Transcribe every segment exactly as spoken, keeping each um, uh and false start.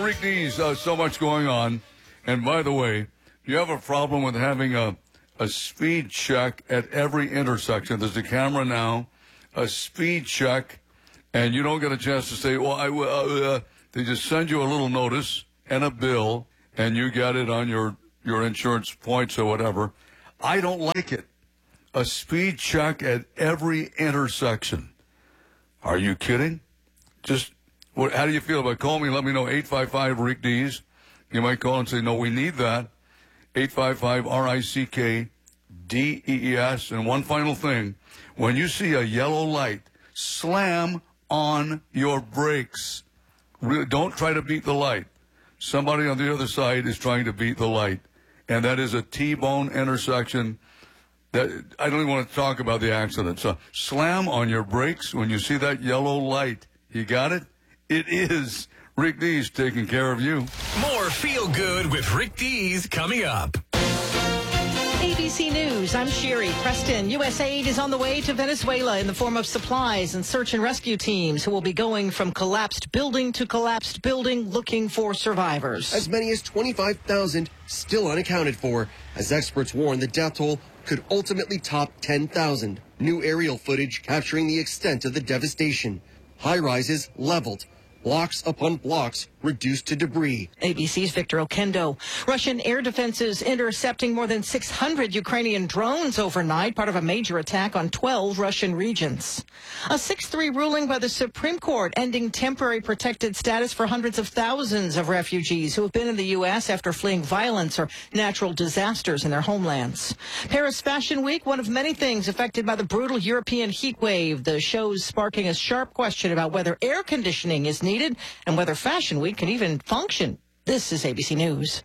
Rick Dees, uh, so much going on. And by the way, you have a problem with having a, a speed check at every intersection. There's a camera now, a speed check, and you don't get a chance to say, well, I, uh, uh, they just send you a little notice and a bill, and you get it on your, your insurance points or whatever. I don't like it. A speed check at every intersection. Are you kidding? Just, what, how do you feel about it? Call me, let me know, eight five five, Rick Dees. You might call and say, no, we need that. eight five five, R I C K, D E E S. And one final thing, when you see a yellow light, slam on your brakes. Really, don't try to beat the light. Somebody on the other side is trying to beat the light. And that is a T-bone intersection. That I don't even want to talk about the accident. So slam on your brakes when you see that yellow light. You got it? It is Rick Dees taking care of you. More Feel Good with Rick Dees coming up. A B C News, I'm Sherry Preston. U S aid is on the way to Venezuela in the form of supplies and search and rescue teams who will be going from collapsed building to collapsed building looking for survivors. As many as twenty-five thousand still unaccounted for, as experts warn the death toll could ultimately top ten thousand. New aerial footage capturing the extent of the devastation. High-rises leveled. Blocks upon blocks reduced to debris. A B C's Victor Okendo. Russian air defenses intercepting more than six hundred Ukrainian drones overnight, part of a major attack on twelve Russian regions. A six three ruling by the Supreme Court ending temporary protected status for hundreds of thousands of refugees who have been in the U S after fleeing violence or natural disasters in their homelands. Paris Fashion Week, one of many things affected by the brutal European heat wave. The show's sparking a sharp question about whether air conditioning is needed and whether Fashion Week can even function. This is A B C News.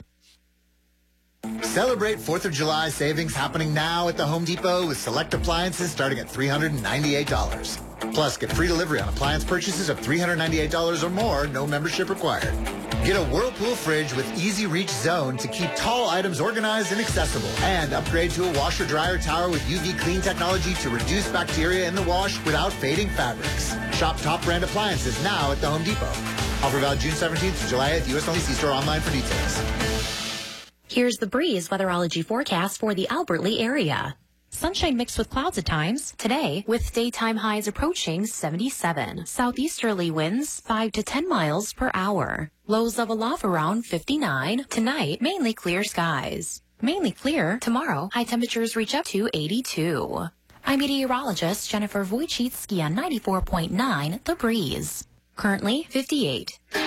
Celebrate fourth of July savings happening now at the Home Depot with select appliances starting at three hundred ninety-eight dollars. Plus, get free delivery on appliance purchases of three hundred ninety-eight dollars or more, no membership required. Get a Whirlpool fridge with Easy Reach Zone to keep tall items organized and accessible. And upgrade to a washer-dryer tower with U V clean technology to reduce bacteria in the wash without fading fabrics. Shop top brand appliances now at the Home Depot. Offer valid June seventeenth to July eighth. U S only. See store online for details. Here's the Breeze weatherology forecast for the Albert Lee area. Sunshine mixed with clouds at times. Today, with daytime highs approaching seventy-seven. Southeasterly winds five to ten miles per hour. Lows level off around fifty-nine. Tonight, mainly clear skies. Mainly clear. Tomorrow, high temperatures reach up to eighty-two. I'm meteorologist Jennifer Wojcicki on ninety-four point nine The Breeze. Currently, fifty-eight.